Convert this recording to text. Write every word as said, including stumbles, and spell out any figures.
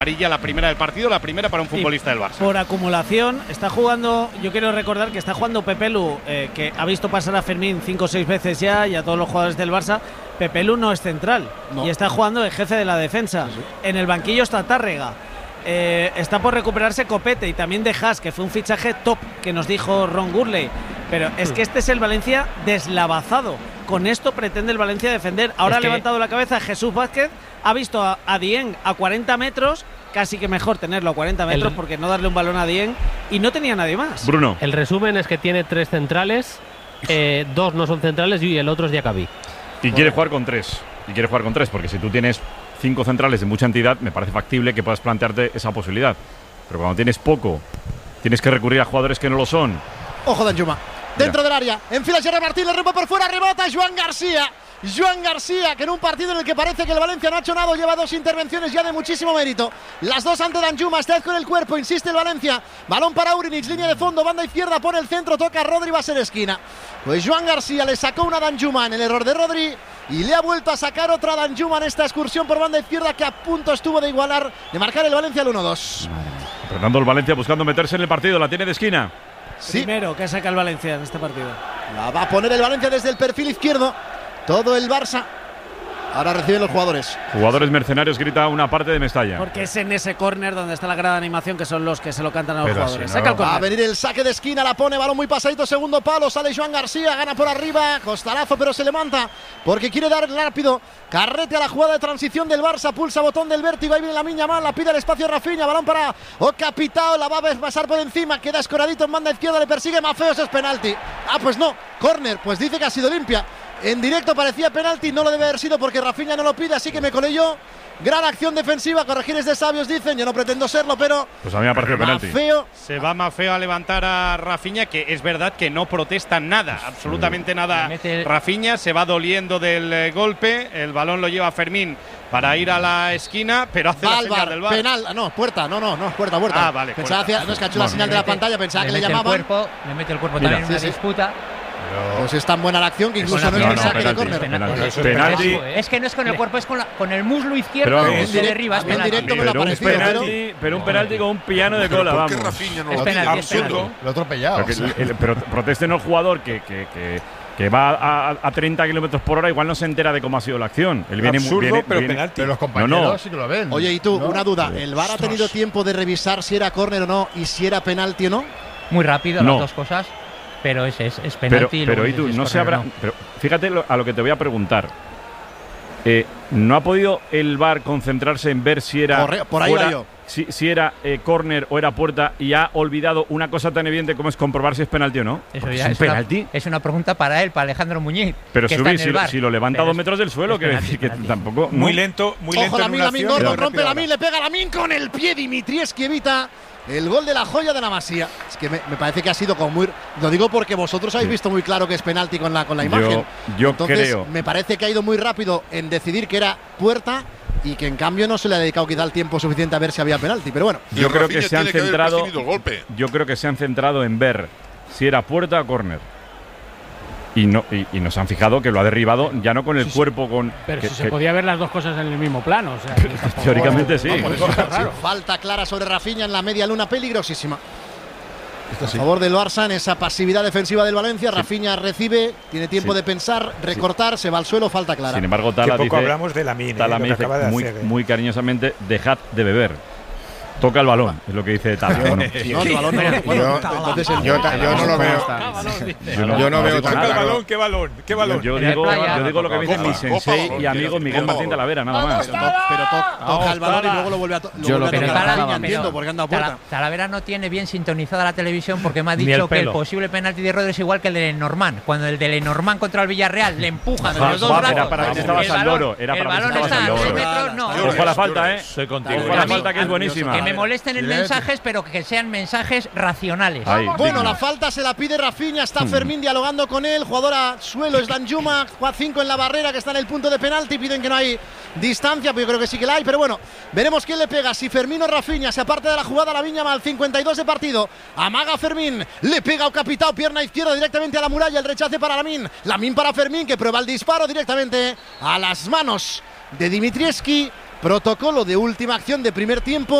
amarilla, la primera del partido, la primera para un futbolista del Barça. Por acumulación, está jugando, yo quiero recordar que está jugando Pepe Lu, eh, que ha visto pasar a Fermín cinco o seis veces ya, y a todos los jugadores del Barça. Pepe Lu no es central, no. Y está jugando de jefe de la defensa. Sí, sí. En el banquillo está Tárrega. Eh, está por recuperarse Copete y también de Haas, que fue un fichaje top, que nos dijo Ron Gurley. Pero es que este es el Valencia deslavazado. Con esto pretende el Valencia defender. Ahora es que ha levantado la cabeza Jesús Vázquez, ha visto a, a Dieng a cuarenta metros, casi que mejor tenerlo a cuarenta metros, el, porque no darle un balón a Dieng, y no tenía nadie más. Bruno. El resumen es que tiene tres centrales, eh, dos no son centrales y el otro es Diacabí. Y quiere jugar con tres. Y quiere jugar con tres, porque si tú tienes cinco centrales de mucha entidad, me parece factible que puedas plantearte esa posibilidad. Pero cuando tienes poco, tienes que recurrir a jugadores que no lo son. Ojo Danjuma. Dentro del área, enfila Gerard Martín, le rompe por fuera, rebota Joan García. Joan García, que en un partido en el que parece que el Valencia no ha hecho nada, lleva dos intervenciones ya de muchísimo mérito. Las dos ante Danjuma, esta vez con el cuerpo, insiste el Valencia. Balón para Urinich, línea de fondo, banda izquierda, pone el centro, toca Rodri, va a ser esquina. Pues Joan García le sacó una Danjuma en el error de Rodri y le ha vuelto a sacar otra Danjuma en esta excursión por banda izquierda, que a punto estuvo de igualar, de marcar el Valencia al uno dos. Fernando el Valencia buscando meterse en el partido, la tiene de esquina. Sí. Primero que saca el Valencia en este partido. La va a poner el Valencia desde el perfil izquierdo. Todo el Barça. Ahora reciben los jugadores. Jugadores mercenarios, grita una parte de Mestalla. Porque es en ese córner donde está la gran animación, que son los que se lo cantan a los Pero jugadores. Si no, Saca el córner. Va a venir el saque de esquina, la pone, balón muy pasadito, segundo palo, sale Joan García, gana por arriba, costalazo, pero se levanta porque quiere dar rápido carrete a la jugada de transición del Barça, pulsa botón del vértigo, ahí viene la miña mal, la pide el espacio Rafinha, balón para Ocapitao, la va a pasar por encima, queda escoradito en banda izquierda, le persigue Mafeo, eso es penalti. Ah, pues no, córner, pues dice que ha sido limpia. En directo parecía penalti, no lo debe haber sido porque Rafinha no lo pide, así que me colé yo. Gran acción defensiva, corregires de sabios dicen, yo no pretendo serlo, pero pues a mí me ha parecido penalti. Mafeo. Se va Mafeo a levantar a Rafinha, que es verdad que no protesta nada, absolutamente nada. Rafinha se va doliendo del eh, golpe, el balón lo lleva Fermín para ir a la esquina, pero hace va la al señal bar, del bar. Penal, no, puerta, no, no, no, puerta, puerta. Ah, vale. Pensaba puerta. Hacia, no es que ha hecho la señal de la pantalla, pensaba le que le mete llamaban. El cuerpo, le mete el cuerpo Mira, también en una sí, sí. disputa. Pero pues es tan buena la acción que incluso no, no, es el no, saque penalti, de córner. penalti. Es, Penalti. es que no es con el cuerpo, es con, la, con el muslo izquierdo, Pero que vamos, se derriba, es a mí en penalti. directo me lo ha Pero un parecido, penalti, pero- pero un penalti con un piano de cola, ¿Por qué vamos. Rafinha no Es lo penalti, tiene? es penalti. Absurdo. Lo ha atropellado. Pero, que, el, pero protesten el jugador que, que, que, que va a, a treinta kilómetros por hora, igual no se entera de cómo ha sido la acción. Él viene Absurdo, viene, pero viene, penalti. Pero los compañeros No, no. sí que lo ven. Oye, y tú, ¿no? una duda, ¿el V A R ha tenido tiempo de revisar si era córner o no y si era penalti o no? Muy rápido No. las dos cosas, pero es, es, es Pero, penalti. pero y luego tú, es no se córner, habrá. Pero fíjate lo- a lo que te voy a preguntar. Eh, ¿No ha podido el V A R concentrarse en ver si era Corre- por ahí fuera, va yo. si, si era eh, córner o era puerta, y ha olvidado una cosa tan evidente como es comprobar si es penalti o no? Eso Porque ya es un es una, penalti. es una pregunta para él, para Alejandro Muñiz. Pero que subir, está en si, el lo- bar. si lo levanta a Pero dos es- metros del suelo, es quiere penalti, decir que penalti. tampoco. Muy no. lento, muy Ojo lento en Lamin, una Lamin acción. Gordon, pero rompe rápido Lamin, le pega Lamin con el pie, Dimitrievski evita el gol de la joya de la Masía. Es que me, me parece que ha sido como muy… Lo digo porque vosotros habéis Sí. visto muy claro que es penalti con la, con la Yo- imagen. yo Entonces, creo. me parece que ha ido muy rápido en decidir que era puerta y que en cambio no se le ha dedicado quizá el tiempo suficiente a ver si había penalti. Pero bueno, Y Yo creo Rafinha que se han tiene que haber centrado. preferido el golpe. Yo creo que se han centrado en ver si era puerta o córner. Y no, y, y nos han fijado que lo ha derribado ya no con el Sí, sí. cuerpo, con. Pero que- si se que- podía ver las dos cosas en el mismo plano. O sea, que tampoco- teóricamente sí. No, por eso está raro. falta clara sobre Rafinha en la media luna, peligrosísima. Esto A sí. favor del Barça en esa pasividad defensiva del Valencia. Rafinha recibe, tiene tiempo Sí. de pensar, recortar, se va al suelo, falta clara. Sin embargo, Que Tala poco dice, hablamos de Lamine, Tala eh, me lo dice que acaba de muy, hacer. eh. muy cariñosamente: dejad de beber. Toca el balón, es lo que dice Tala. Bueno, No, el balón no, bueno, Yo- entonces el- yo, ta- yo no lo veo. yo no, Yo no veo digo tan Toca nada. el claro. balón, qué balón, qué balón. Yo En la digo, playa. yo digo lo que me dice Copa, mi sensei copa, y amigo Miguel copa. Martín Talavera, nada más. Pero, to- pero to- toca el balón y luego lo vuelve a, to- lo Yo vuelve lo a que tocar. no Tala- Rafinha, pero entiendo por qué han dado puerta. Tala- Talavera no tiene bien sintonizada la televisión porque me ha Ni dicho el que el pelo. posible penalti de Rodri es igual que el de Lenormand. Cuando el de Lenormand contra el Villarreal le empujan Juan, los dos Juan, brazos. era para ver si el estabas al balón- loro, era el para ver si balón estabas está al a loro. dos metros, no. Llores, Ojo a la falta, ¿eh? llores. Soy contigo. Ojo a la A mí- falta, que es buenísima. Que me molesten en Silencio. mensajes, pero que sean mensajes racionales. Ahí, Bueno, digno. la falta se la pide Rafinha, está Fermín dialogando con él, jugador a suelo es Danjuma, a cinco en la barrera que está en el punto de penalti, piden que no hay distancia, pero yo creo que sí que la hay, pero bueno, veremos quién le pega, si Fermín o Rafinha, se aparte de la jugada la Viña Mal, cincuenta y dos de partido, amaga Fermín, le pega a Capitao, pierna izquierda directamente a la muralla, el rechace para Lamin, Lamin para Fermín que prueba el disparo directamente a las manos de Dimitrievski. Protocolo de última acción de primer tiempo.